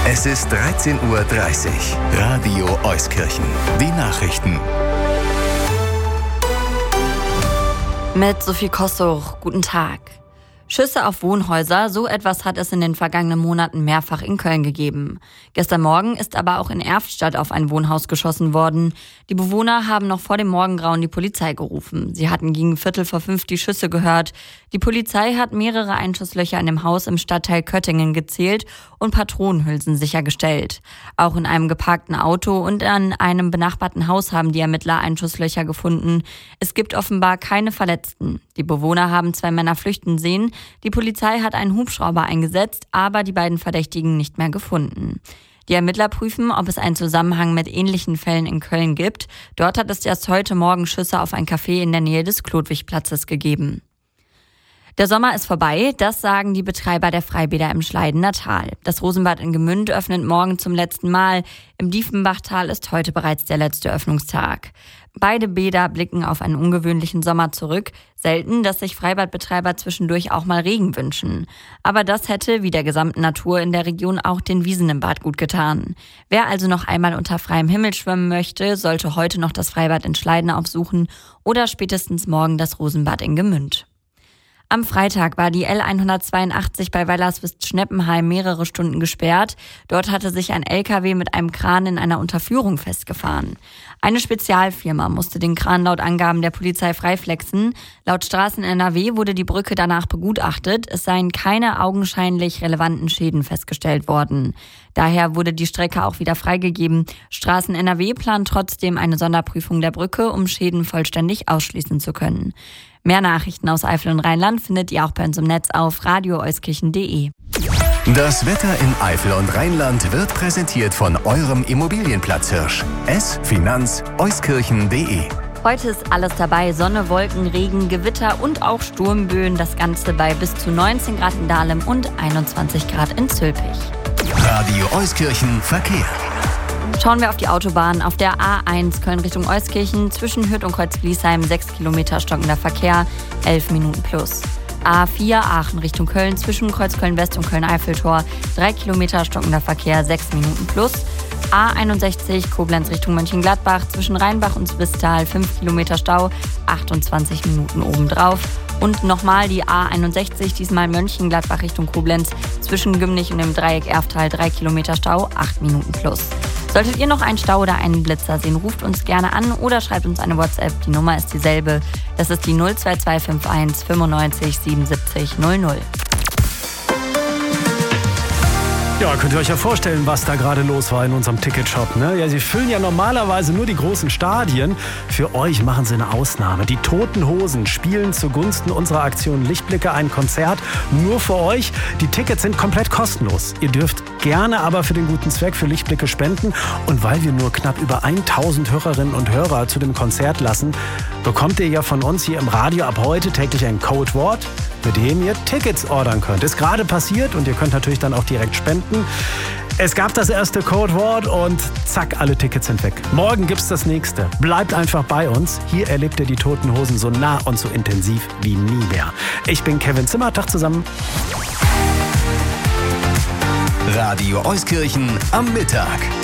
Es ist 13:30 Uhr. Radio Euskirchen. Die Nachrichten. Mit Sophie Kossuch, guten Tag. Schüsse auf Wohnhäuser, so etwas hat es in den vergangenen Monaten mehrfach in Köln gegeben. Gestern Morgen ist aber auch in Erftstadt auf ein Wohnhaus geschossen worden. Die Bewohner haben noch vor dem Morgengrauen die Polizei gerufen. Sie hatten gegen 4:45 die Schüsse gehört. Die Polizei hat mehrere Einschusslöcher in dem Haus im Stadtteil Köttingen gezählt und Patronenhülsen sichergestellt. Auch in einem geparkten Auto und an einem benachbarten Haus haben die Ermittler Einschusslöcher gefunden. Es gibt offenbar keine Verletzten. Die Bewohner haben 2 Männer flüchten sehen. Die Polizei hat einen Hubschrauber eingesetzt, aber die beiden Verdächtigen nicht mehr gefunden. Die Ermittler prüfen, ob es einen Zusammenhang mit ähnlichen Fällen in Köln gibt. Dort hat es erst heute Morgen Schüsse auf ein Café in der Nähe des Klodwigplatzes gegeben. Der Sommer ist vorbei, das sagen die Betreiber der Freibäder im Schleidener Tal. Das Rosenbad in Gemünd öffnet morgen zum letzten Mal. Im Diefenbachtal ist heute bereits der letzte Öffnungstag. Beide Bäder blicken auf einen ungewöhnlichen Sommer zurück. Selten, dass sich Freibadbetreiber zwischendurch auch mal Regen wünschen. Aber das hätte, wie der gesamten Natur in der Region, auch den Wiesen im Bad gut getan. Wer also noch einmal unter freiem Himmel schwimmen möchte, sollte heute noch das Freibad in Schleiden aufsuchen oder spätestens morgen das Rosenbad in Gemünd. Am Freitag war die L182 bei Weilerswist-Schneppenheim mehrere Stunden gesperrt. Dort hatte sich ein LKW mit einem Kran in einer Unterführung festgefahren. Eine Spezialfirma musste den Kran laut Angaben der Polizei freiflexen. Laut Straßen NRW wurde die Brücke danach begutachtet. Es seien keine augenscheinlich relevanten Schäden festgestellt worden. Daher wurde die Strecke auch wieder freigegeben. Straßen NRW plant trotzdem eine Sonderprüfung der Brücke, um Schäden vollständig ausschließen zu können. Mehr Nachrichten aus Eifel und Rheinland findet ihr auch bei uns im Netz auf radioeuskirchen.de. Das Wetter in Eifel und Rheinland wird präsentiert von eurem Immobilienplatzhirsch. Finanz-euskirchen.de. Heute ist alles dabei: Sonne, Wolken, Regen, Gewitter und auch Sturmböen. Das Ganze bei bis zu 19 Grad in Dahlem und 21 Grad in Zülpich. Radio Euskirchen Verkehr. Schauen wir auf die Autobahn. Auf der A1 Köln Richtung Euskirchen zwischen Hürth und Kreuzgliesheim 6 Kilometer stockender Verkehr, 11 Minuten plus. A4 Aachen Richtung Köln zwischen Kreuzköln West und Köln-Eiffeltor 3 Kilometer stockender Verkehr, 6 Minuten plus. A61 Koblenz Richtung Mönchengladbach zwischen Rheinbach und Zwistal 5 Kilometer Stau, 28 Minuten obendrauf. Und nochmal die A61, diesmal Mönchengladbach Richtung Koblenz zwischen Gümnich und dem Dreieck Erftal 3 Kilometer Stau, 8 Minuten plus. Solltet ihr noch einen Stau oder einen Blitzer sehen, ruft uns gerne an oder schreibt uns eine WhatsApp. Die Nummer ist dieselbe. Das ist die 02251 95 77 00. Ja, könnt ihr euch ja vorstellen, was da gerade los war in unserem Ticketshop, ne? Ja, sie füllen ja normalerweise nur die großen Stadien. Für euch machen sie eine Ausnahme. Die Toten Hosen spielen zugunsten unserer Aktion Lichtblicke ein Konzert nur für euch. Die Tickets sind komplett kostenlos. Ihr dürft gerne aber für den guten Zweck für Lichtblicke spenden. Und weil wir nur knapp über 1000 Hörerinnen und Hörer zu dem Konzert lassen, bekommt ihr ja von uns hier im Radio ab heute täglich ein Codewort, mit dem ihr Tickets ordern könnt. Ist gerade passiert und ihr könnt natürlich dann auch direkt spenden. Es gab das erste Codewort und zack, alle Tickets sind weg. Morgen gibt's das nächste. Bleibt einfach bei uns. Hier erlebt ihr die Toten Hosen so nah und so intensiv wie nie mehr. Ich bin Kevin Zimmer. Tag zusammen. Radio Euskirchen am Mittag.